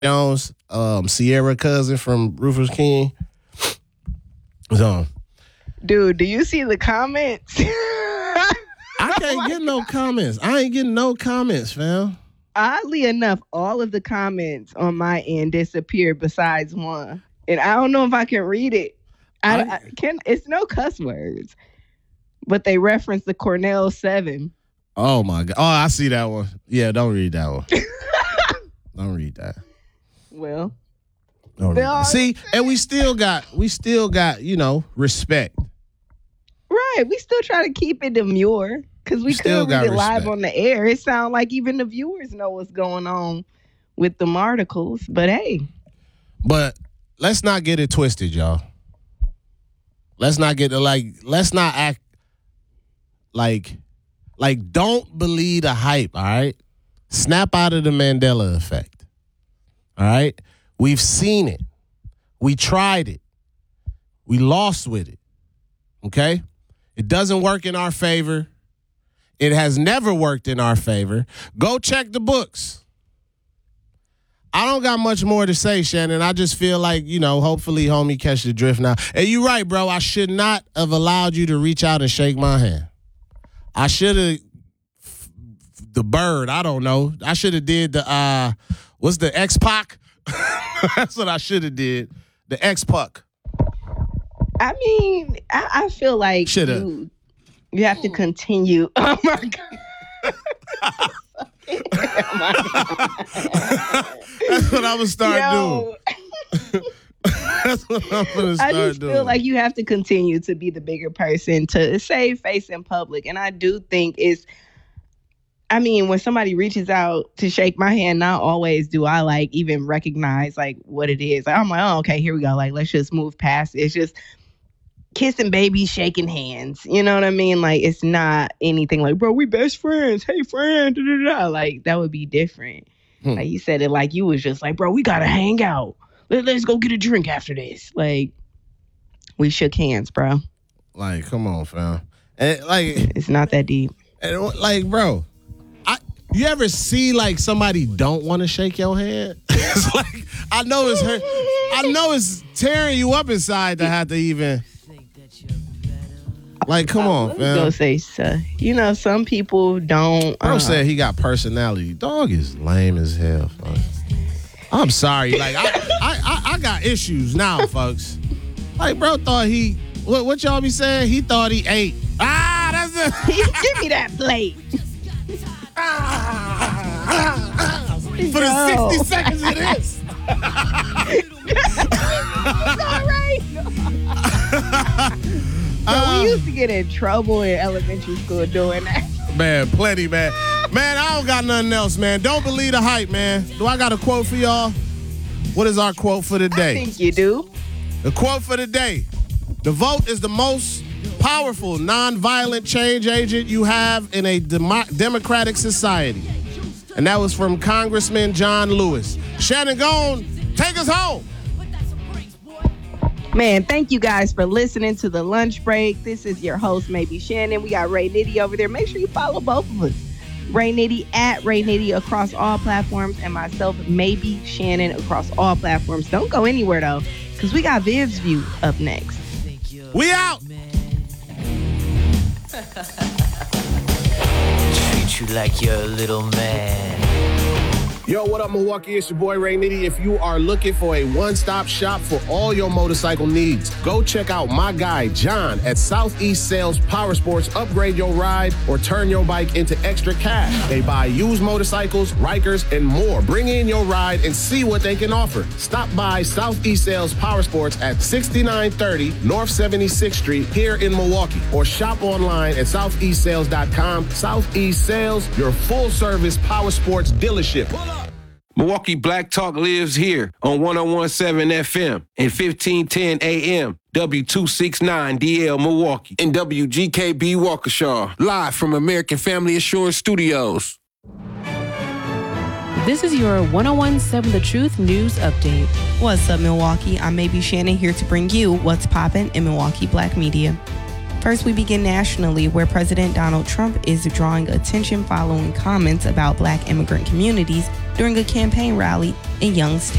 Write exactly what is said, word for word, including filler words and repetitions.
Jones, um, Sierra cousin from Rufus King. So, dude, do you see the comments? I can't get no comments. I ain't getting no comments, fam. Oddly enough, all of the comments on my end disappeared besides one. And I don't know if I can read it. I, I, I can. It's no cuss words, but they reference the Cornell Seven. Oh my God! Oh, I see that one. Yeah, don't read that one. Don't read that. Well, don't read that. See, and we still got, we still got, you know, respect. Right, we still try to keep it demure because we couldn't read it live on the air. It sounds like even the viewers know what's going on with them articles. But hey, but let's not get it twisted, y'all. Let's not get like, let's not act like, like, don't believe the hype, all right? Snap out of the Mandela effect, all right? We've seen it. We tried it. We lost with it, okay? It doesn't work in our favor. It has never worked in our favor. Go check the books. I don't got much more to say, Shannon. I just feel like, you know, hopefully homie catch the drift now. And you're right, bro. I should not have allowed you to reach out and shake my hand. I should have, the bird, I don't know. I should have did the, uh, what's the X-Pac? That's what I should have did. The X-Puck. I mean, I, I feel like you, you have to continue. Oh, my God. Oh my God. That's what I'm gonna start Yo. doing. That's what I'm gonna start doing. I just doing. feel like you have to continue to be the bigger person to save face in public, and I do think it's. I mean, when somebody reaches out to shake my hand, not always do I like even recognize like what it is. Like, I'm like, oh, okay, here we go. Like, let's just move past it. It's just kissing babies, shaking hands. You know what I mean? Like, it's not anything like, bro, we best friends. Hey, friend. Da, da, da. Like, that would be different. Hmm. Like, you said it like you was just like, bro, we got to hang out. Let, let's go get a drink after this. Like, we shook hands, bro. Like, come on, fam. And, like, it's not that deep. And, like, bro, I you ever see, like, somebody don't want to shake your hand? It's like, I know it's hurt. I know it's tearing you up inside to have to even... Like, come on, fam. Go say, so. You know, some people don't. Bro uh, said he got personality. Dog is lame as hell, folks. I'm sorry. Like, I, I, I, I got issues now, folks. Like, bro thought he, what, what y'all be saying? He thought he ate. Ah, that's it. Give me that plate. ah, ah, ah. For the sixty seconds of this. It's all right. So uh, we used to get in trouble in elementary school doing that. Man, plenty, man. Man, I don't got nothing else, man. Don't believe the hype, man. Do I got a quote for y'all? What is our quote for the day? I think you do. The quote for the day. The vote is the most powerful, nonviolent change agent you have in a demo- democratic society. And that was from Congressman John Lewis. Shannon Gone, take us home. Man, thank you guys for listening to the lunch break. This is your host, Maybe Shannon. We got Ray Nitty over there. Make sure you follow both of us. Ray Nitty at Ray Nitty across all platforms, and myself, Maybe Shannon, across all platforms. Don't go anywhere, though, because we got Viv's View up next. We out. Treat you like you're a little man. Yo, what up, Milwaukee? It's your boy, Ray Nitty. If you are looking for a one-stop shop for all your motorcycle needs, go check out my guy, John, at Southeast Sales Power Sports. Upgrade your ride or turn your bike into extra cash. They buy used motorcycles, Rikers, and more. Bring in your ride and see what they can offer. Stop by Southeast Sales Power Sports at sixty-nine thirty North seventy-sixth Street here in Milwaukee, or shop online at southeast sales dot com. Southeast Sales, your full-service power sports dealership. Milwaukee Black Talk lives here on one oh one point seven F M and fifteen ten A M, W two sixty-nine D L Milwaukee, and W G K B Waukesha, live from American Family Assurance Studios. This is your one oh one point seven The Truth News Update. What's up, Milwaukee? I'm Maybe Shannon, here to bring you what's poppin' in Milwaukee Black media. First, we begin nationally, where President Donald Trump is drawing attention following comments about Black immigrant communities during a campaign rally in Youngstown.